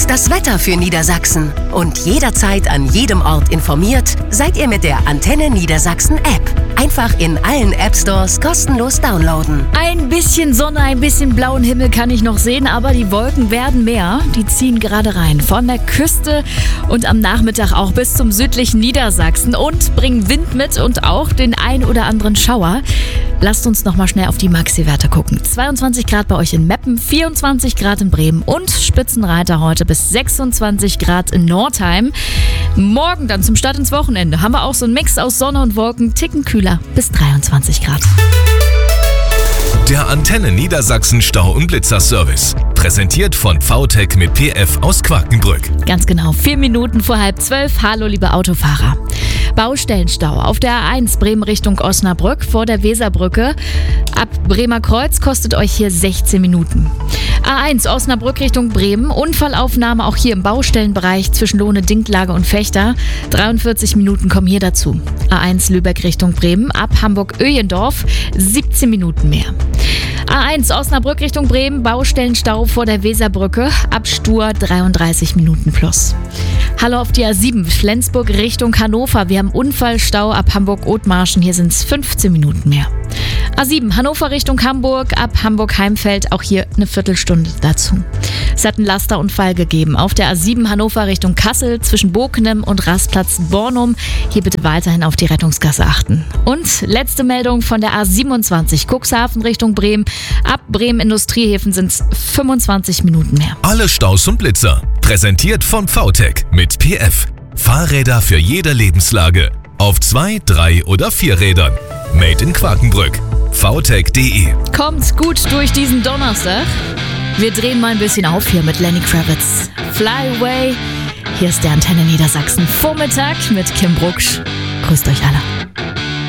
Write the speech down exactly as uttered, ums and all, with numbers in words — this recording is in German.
Und das Wetter für Niedersachsen. Und jederzeit an jedem Ort informiert, seid ihr mit der Antenne Niedersachsen App. Einfach in allen App-Stores kostenlos downloaden. Ein bisschen Sonne, ein bisschen blauen Himmel kann ich noch sehen, aber die Wolken werden mehr. Die ziehen gerade rein von der Küste und am Nachmittag auch bis zum südlichen Niedersachsen und bringen Wind mit und auch den ein oder anderen Schauer. Lasst uns noch mal schnell auf die Maxi-Werte gucken. zweiundzwanzig Grad bei euch in Meppen, vierundzwanzig Grad in Bremen und Spitzenreiter heute bis sechsundzwanzig Grad in Nordheim. Morgen dann zum Start ins Wochenende haben wir auch so einen Mix aus Sonne und Wolken, ticken kühler bis dreiundzwanzig Grad. Der Antenne Niedersachsen Stau- und Blitzer-Service. Präsentiert von V T E C mit P F aus Quakenbrück. Ganz genau, vier Minuten vor halb zwölf. Hallo, liebe Autofahrer. Baustellenstau auf der A eins Bremen Richtung Osnabrück vor der Weserbrücke. Ab Bremer Kreuz kostet euch hier sechzehn Minuten. A eins Osnabrück Richtung Bremen. Unfallaufnahme auch hier im Baustellenbereich zwischen Lohne, Dinklage und Fechter. dreiundvierzig Minuten kommen hier dazu. A eins Lübeck Richtung Bremen. Ab Hamburg-Öhlendorf siebzehn Minuten mehr. A eins Osnabrück Richtung Bremen, Baustellenstau vor der Weserbrücke, ab Stur dreiunddreißig Minuten plus. Hallo auf die A sieben, Flensburg Richtung Hannover. Wir haben Unfallstau ab Hamburg-Othmarschen, hier sind es fünfzehn Minuten mehr. A sieben, Hannover Richtung Hamburg, ab Hamburg-Heimfeld, auch hier eine Viertelstunde dazu. Es hat einen Lasterunfall gegeben auf der A sieben Hannover Richtung Kassel zwischen Boknem und Rastplatz Bornum. Hier bitte weiterhin auf die Rettungsgasse achten. Und letzte Meldung von der A siebenundzwanzig Cuxhaven Richtung Bremen. Ab Bremen Industriehäfen sind es fünfundzwanzig Minuten mehr. Alle Staus und Blitzer. Präsentiert von V T E C mit P F. Fahrräder für jede Lebenslage. Auf zwei, drei oder vier Rädern. Made in Quakenbrück. v t e c punkt d e. Kommt gut durch diesen Donnerstag. Wir drehen mal ein bisschen auf hier mit Lenny Kravitz. Fly Away. Hier ist der Antenne Niedersachsen Vormittag mit Kim Brucksch. Grüßt euch alle.